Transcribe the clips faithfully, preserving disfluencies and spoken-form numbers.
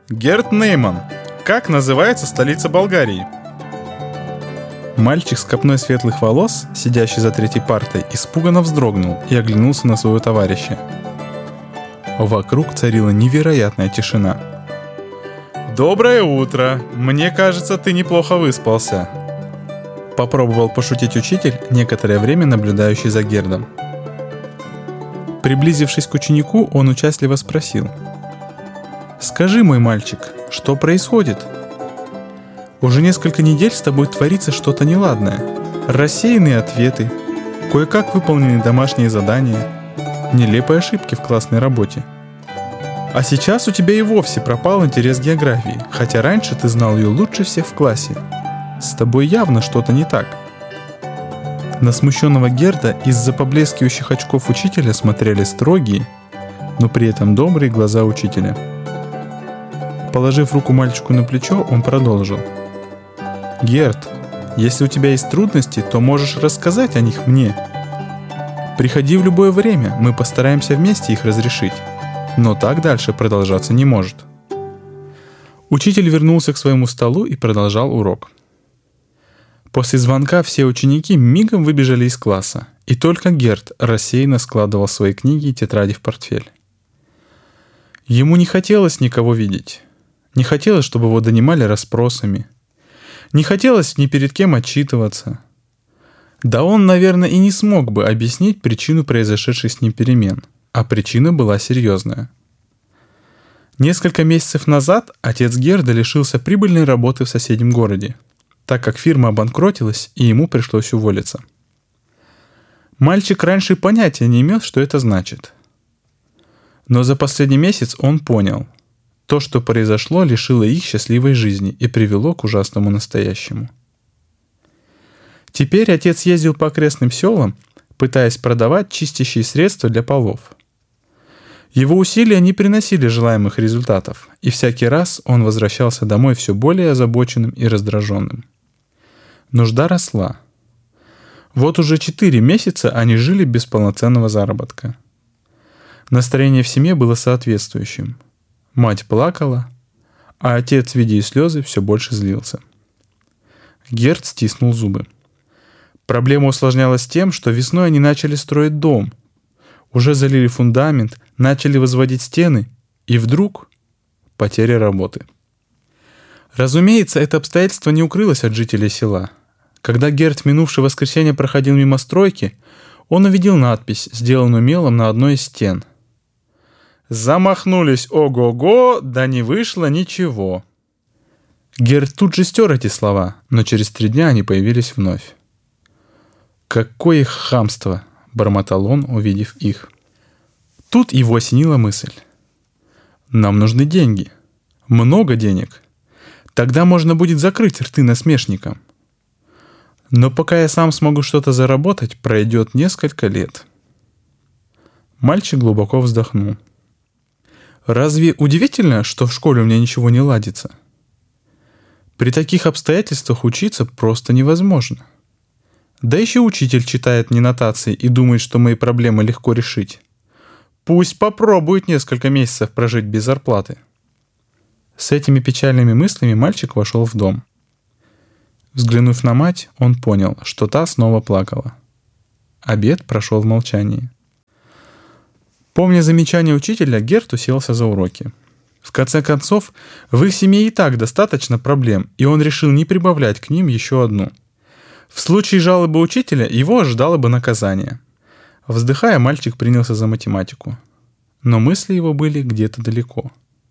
Герт Нейман. Как называется столица Болгарии? Мальчик с копной светлых волос, сидящий за третьей партой, испуганно вздрогнул и оглянулся на своего товарища. Вокруг царила невероятная тишина. «Доброе утро! Мне кажется, ты неплохо выспался!» Попробовал пошутить учитель, некоторое время наблюдающий за Гердом. Приблизившись к ученику, он участливо спросил: «Скажи, мой мальчик, что происходит? Уже несколько недель с тобой творится что-то неладное. Рассеянные ответы, кое-как выполнены домашние задания, нелепые ошибки в классной работе. А сейчас у тебя и вовсе пропал интерес к географии, хотя раньше ты знал ее лучше всех в классе. С тобой явно что-то не так». На смущенного Герда из-за поблескивающих очков учителя смотрели строгие, но при этом добрые глаза учителя. Положив руку мальчику на плечо, он продолжил: «Герд, если у тебя есть трудности, то можешь рассказать о них мне. Приходи в любое время, мы постараемся вместе их разрешить. Но так дальше продолжаться не может». Учитель вернулся к своему столу и продолжал урок. После звонка все ученики мигом выбежали из класса, и только Герд рассеянно складывал свои книги и тетради в портфель. Ему не хотелось никого видеть. Не хотелось, чтобы его донимали расспросами. Не хотелось ни перед кем отчитываться. Да он, наверное, и не смог бы объяснить причину произошедших с ним перемен, а причина была серьезная. Несколько месяцев назад отец Герда лишился прибыльной работы в соседнем городе, так как фирма обанкротилась и ему пришлось уволиться. Мальчик раньше понятия не имел, что это значит. Но за последний месяц он понял: то, что произошло, лишило их счастливой жизни и привело к ужасному настоящему. Теперь отец ездил по окрестным селам, пытаясь продавать чистящие средства для полов. Его усилия не приносили желаемых результатов, и всякий раз он возвращался домой все более озабоченным и раздраженным. Нужда росла. Вот уже четыре месяца они жили без полноценного заработка. Настроение в семье было соответствующим. Мать плакала, а отец, видя слезы, все больше злился. Герд стиснул зубы. Проблема усложнялась тем, что весной они начали строить дом. Уже залили фундамент, начали возводить стены, и вдруг потеря работы. Разумеется, это обстоятельство не укрылось от жителей села. Когда Герд в минувшее воскресенье проходил мимо стройки, он увидел надпись, сделанную мелом на одной из стен. «Замахнулись ого-го, да не вышло ничего». Герд тут же стер эти слова, но через три дня они появились вновь. «Какое хамство!» — бормотал он, увидев их. Тут его осенила мысль. «Нам нужны деньги. Много денег. Тогда можно будет закрыть рты насмешникам. Но пока я сам смогу что-то заработать, пройдет несколько лет». Мальчик глубоко вздохнул. «Разве удивительно, что в школе у меня ничего не ладится? При таких обстоятельствах учиться просто невозможно. Да еще учитель читает мне нотации и думает, что мои проблемы легко решить. Пусть попробует несколько месяцев прожить без зарплаты». С этими печальными мыслями мальчик вошел в дом. Взглянув на мать, он понял, что та снова плакала. Обед прошел в молчании. Помня замечание учителя, Герд уселся за уроки. В конце концов, в их семье и так достаточно проблем, и он решил не прибавлять к ним еще одну. В случае жалобы учителя его ожидало бы наказание. Вздыхая, мальчик принялся за математику. Но мысли его были где-то далеко.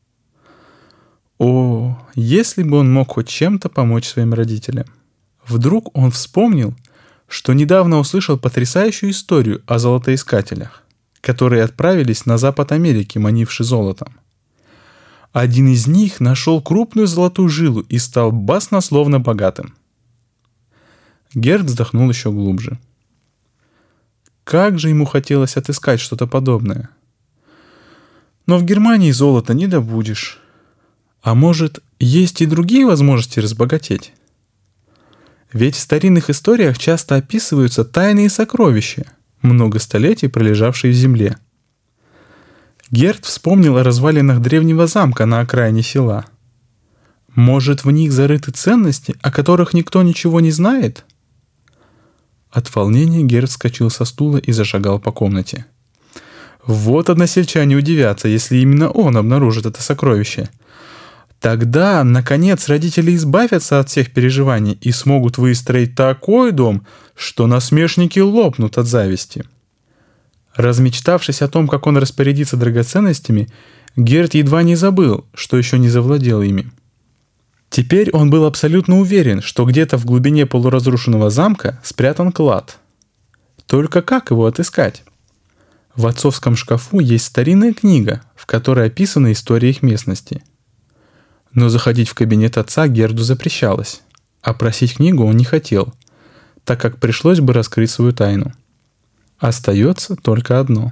О, если бы он мог хоть чем-то помочь своим родителям. Вдруг он вспомнил, что недавно услышал потрясающую историю о золотоискателях, которые отправились на запад Америки, манивши золотом. Один из них нашел крупную золотую жилу и стал баснословно богатым. Герд вздохнул еще глубже. Как же ему хотелось отыскать что-то подобное. Но в Германии золота не добудешь. А может, есть и другие возможности разбогатеть? Ведь в старинных историях часто описываются тайные сокровища, много столетий пролежавшие в земле. Герд вспомнил о развалинах древнего замка на окраине села. Может, в них зарыты ценности, о которых никто ничего не знает? От волнения Герд вскочил со стула и зашагал по комнате. Вот односельчане удивятся, если именно он обнаружит это сокровище. Тогда, наконец, родители избавятся от всех переживаний и смогут выстроить такой дом, что насмешники лопнут от зависти. Размечтавшись о том, как он распорядится драгоценностями, Герд едва не забыл, что еще не завладел ими. Теперь он был абсолютно уверен, что где-то в глубине полуразрушенного замка спрятан клад. Только как его отыскать? В отцовском шкафу есть старинная книга, в которой описана история их местности. Но заходить в кабинет отца Герду запрещалось, а просить книгу он не хотел, так как пришлось бы раскрыть свою тайну. Остается только одно.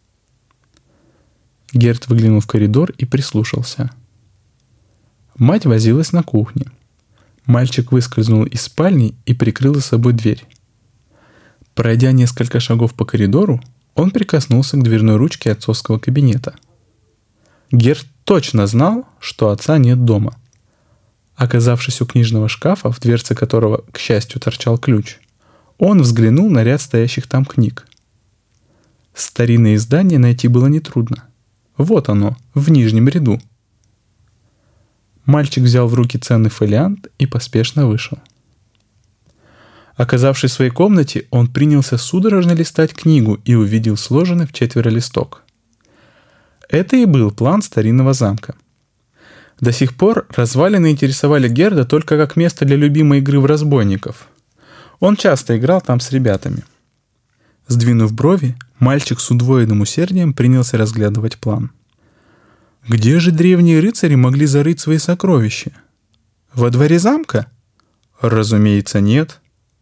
Герд выглянул в коридор и прислушался. Мать возилась на кухне. Мальчик выскользнул из спальни и прикрыл за собой дверь. Пройдя несколько шагов по коридору, он прикоснулся к дверной ручке отцовского кабинета. Герд точно знал, что отца нет дома. Оказавшись у книжного шкафа, в дверце которого, к счастью, торчал ключ, он взглянул на ряд стоящих там книг. Старинное издание найти было нетрудно. Вот оно, в нижнем ряду. Мальчик взял в руки ценный фолиант и поспешно вышел. Оказавшись в своей комнате, он принялся судорожно листать книгу и увидел сложенный в четверо листок. Это и был план старинного замка. До сих пор развалины интересовали Герда только как место для любимой игры в разбойников. Он часто играл там с ребятами. Сдвинув брови, мальчик с удвоенным усердием принялся разглядывать план. Где же древние рыцари могли зарыть свои сокровища? Во дворе замка? Разумеется, нет.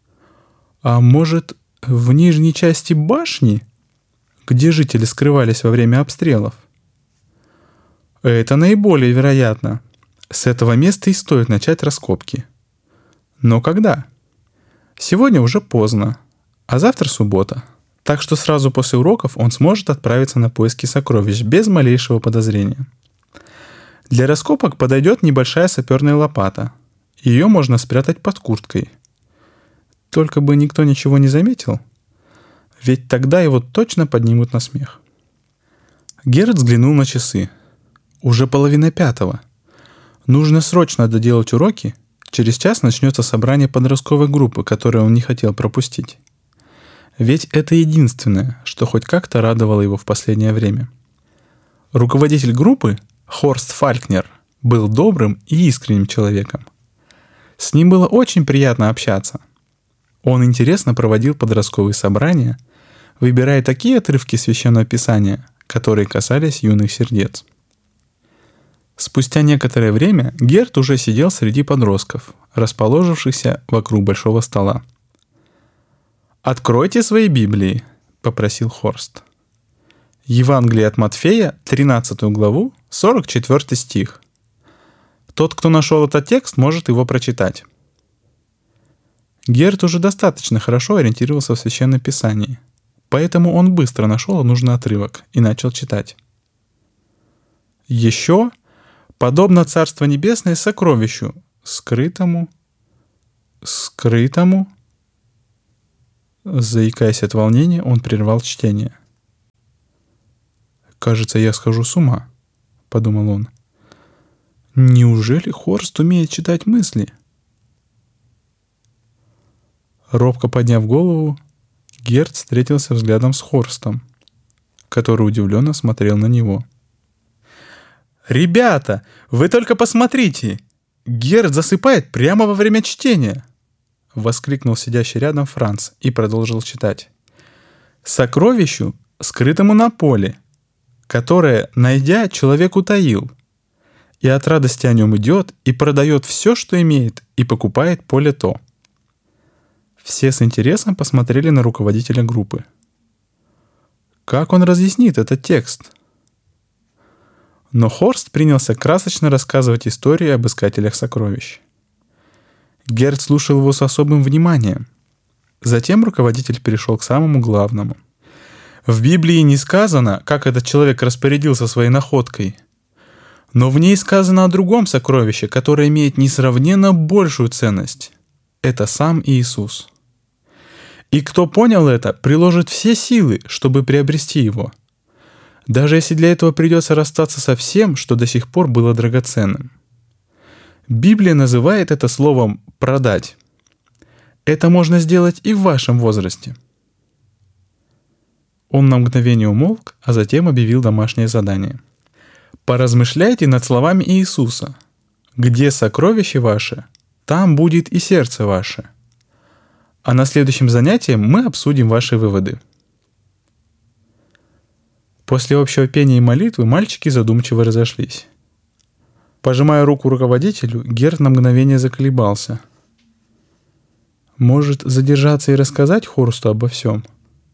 А может, в нижней части башни, где жители скрывались во время обстрелов? Это наиболее вероятно. С этого места и стоит начать раскопки. Но когда? Сегодня уже поздно, а завтра суббота. Так что сразу после уроков он сможет отправиться на поиски сокровищ без малейшего подозрения. Для раскопок подойдет небольшая саперная лопата. Ее можно спрятать под курткой. Только бы никто ничего не заметил, ведь тогда его точно поднимут на смех. Герд взглянул на часы. Уже половина пятого. Нужно срочно доделать уроки. Через час начнется собрание подростковой группы, которое он не хотел пропустить. Ведь это единственное, что хоть как-то радовало его в последнее время. Руководитель группы, Хорст Фалькнер, был добрым и искренним человеком. С ним было очень приятно общаться. Он интересно проводил подростковые собрания, выбирая такие отрывки Священного Писания, которые касались юных сердец. Спустя некоторое время Герд уже сидел среди подростков, расположившихся вокруг большого стола. «Откройте свои Библии», — попросил Хорст. Евангелие от Матфея, тринадцатую главу, сорок четвёртый стих. Тот, кто нашел этот текст, может его прочитать. Герд уже достаточно хорошо ориентировался в Священном Писании, поэтому он быстро нашел нужный отрывок и начал читать. «Еще, подобно Царство Небесное сокровищу, скрытому, скрытому...» Заикаясь от волнения, он прервал чтение. «Кажется, я схожу с ума», — подумал он. «Неужели Хорст умеет читать мысли?» Робко подняв голову, Герд встретился взглядом с Хорстом, который удивленно смотрел на него. «Ребята, вы только посмотрите! Герд засыпает прямо во время чтения!» — воскликнул сидящий рядом Франц и продолжил читать. «Сокровищу, скрытому на поле, которое, найдя, человек утаил, и от радости о нем идет и продает все, что имеет, и покупает поле то». Все с интересом посмотрели на руководителя группы. Как он разъяснит этот текст? Но Хорст принялся красочно рассказывать историю об искателях сокровищ. Герд слушал его с особым вниманием. Затем руководитель перешел к самому главному. В Библии не сказано, как этот человек распорядился своей находкой, но в ней сказано о другом сокровище, которое имеет несравненно большую ценность. Это сам Иисус. И кто понял это, приложит все силы, чтобы приобрести его, даже если для этого придется расстаться со всем, что до сих пор было драгоценным. Библия называет это словом «продать». Это можно сделать и в вашем возрасте. Он на мгновение умолк, а затем объявил домашнее задание. Поразмышляйте над словами Иисуса. «Где сокровище ваше, там будет и сердце ваше». А на следующем занятии мы обсудим ваши выводы. После общего пения и молитвы мальчики задумчиво разошлись. Пожимая руку руководителю, Герд на мгновение заколебался. Может, задержаться и рассказать Хорсту обо всем?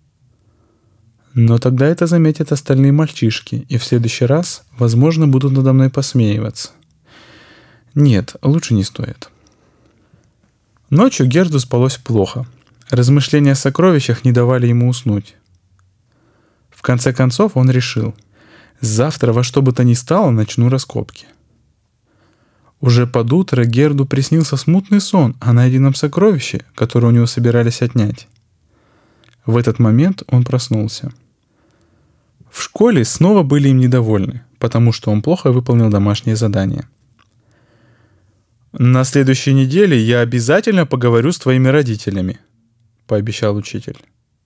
Но тогда это заметят остальные мальчишки, и в следующий раз, возможно, будут надо мной посмеиваться. Нет, лучше не стоит. Ночью Герду спалось плохо. Размышления о сокровищах не давали ему уснуть. В конце концов он решил: завтра во что бы то ни стало начну раскопки. Уже под утро Герду приснился смутный сон о найденном сокровище, которое у него собирались отнять. В этот момент он проснулся. В школе снова были им недовольны, потому что он плохо выполнил домашнее задание. «На следующей неделе я обязательно поговорю с твоими родителями», — пообещал учитель.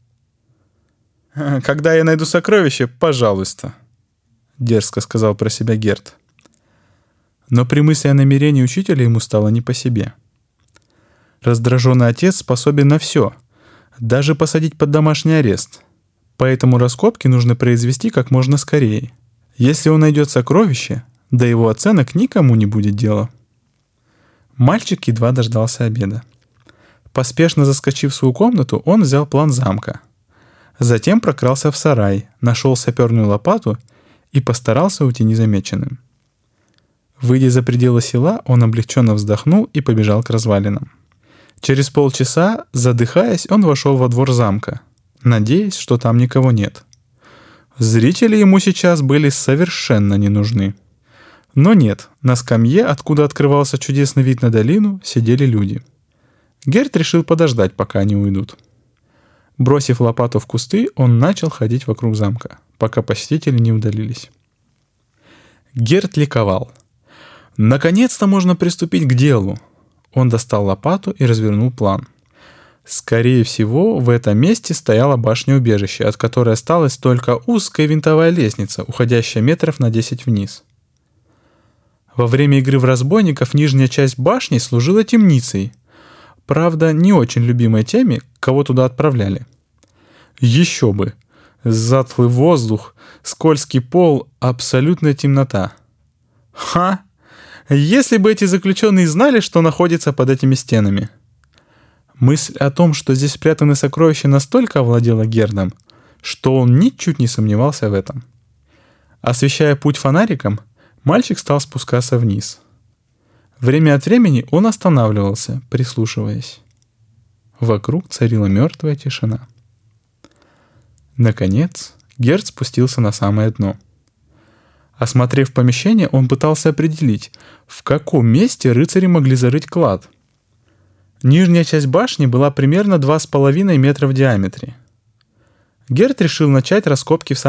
«Когда я найду сокровище, пожалуйста», — дерзко сказал про себя Герд. Но при мысли о намерении учителя ему стало не по себе. Раздраженный отец способен на все, даже посадить под домашний арест. Поэтому раскопки нужно произвести как можно скорее. Если он найдет сокровище, до его оценок никому не будет дела. Мальчик едва дождался обеда. Поспешно заскочив в свою комнату, он взял план замка. Затем прокрался в сарай, нашел саперную лопату и постарался уйти незамеченным. Выйдя за пределы села, он облегченно вздохнул и побежал к развалинам. Через полчаса, задыхаясь, он вошел во двор замка, надеясь, что там никого нет. Зрители ему сейчас были совершенно не нужны. Но нет, на скамье, откуда открывался чудесный вид на долину, сидели люди. Герд решил подождать, пока они уйдут. Бросив лопату в кусты, он начал ходить вокруг замка, пока посетители не удалились. Герд ликовал. Наконец-то можно приступить к делу. Он достал лопату и развернул план. Скорее всего, в этом месте стояла башня-убежище, от которой осталась только узкая винтовая лестница, уходящая метров на десять вниз. Во время игры в разбойников нижняя часть башни служила темницей. Правда, не очень любимой теми, кого туда отправляли. Еще бы! Затхлый воздух, скользкий пол, абсолютная темнота. Ха! Если бы эти заключенные знали, что находится под этими стенами. Мысль о том, что здесь спрятаны сокровища, настолько овладела Гердом, что он ничуть не сомневался в этом. Освещая путь фонариком, мальчик стал спускаться вниз. Время от времени он останавливался, прислушиваясь. Вокруг царила мертвая тишина. Наконец, Герд спустился на самое дно. Осмотрев помещение, он пытался определить, в каком месте рыцари могли зарыть клад. Нижняя часть башни была примерно два с половиной метра в диаметре. Герд решил начать раскопки в самом